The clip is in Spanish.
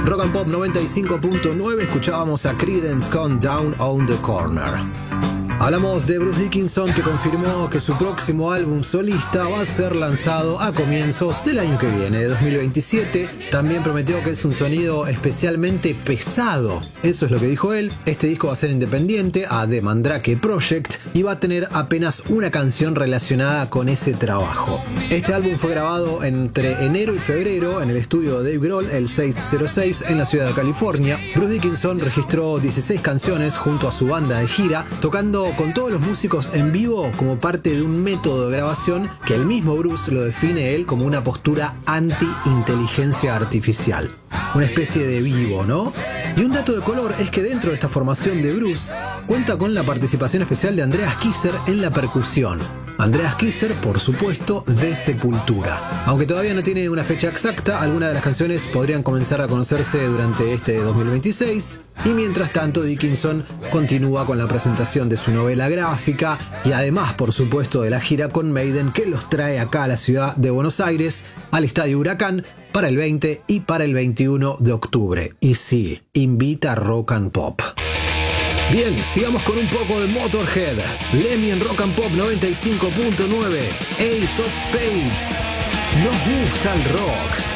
Rock and Pop 95.9, escuchábamos a Creedence con Down on the Corner. Hablamos de Bruce Dickinson, que confirmó que su próximo álbum solista va a ser lanzado a comienzos del año que viene, de 2027. También prometió que es un sonido especialmente pesado. Eso es lo que dijo él. Este disco va a ser independiente a The Mandrake Project y va a tener apenas una canción relacionada con ese trabajo. Este álbum fue grabado entre enero y febrero en el estudio de Dave Grohl, el 606, en la ciudad de California. Bruce Dickinson registró 16 canciones junto a su banda de gira, tocando con todos los músicos en vivo como parte de un método de grabación que el mismo Bruce lo define él como una postura anti-inteligencia artificial. Una especie de vivo, ¿no? Y un dato de color es que dentro de esta formación de Bruce cuenta con la participación especial de Andreas Kisser en la percusión. Andreas Kisser, por supuesto, de Sepultura. Aunque todavía no tiene una fecha exacta, algunas de las canciones podrían comenzar a conocerse durante este 2026. Y mientras tanto, Dickinson continúa con la presentación de su novela gráfica y además, por supuesto, de la gira con Maiden, que los trae acá a la ciudad de Buenos Aires, al Estadio Huracán, para el 20 y para el 21 de octubre. Y sí, invita a Rock and Pop. Bien, sigamos con un poco de Motorhead. Lemmy en Rock and Pop 95.9. Ace of Spades. Nos gusta el rock.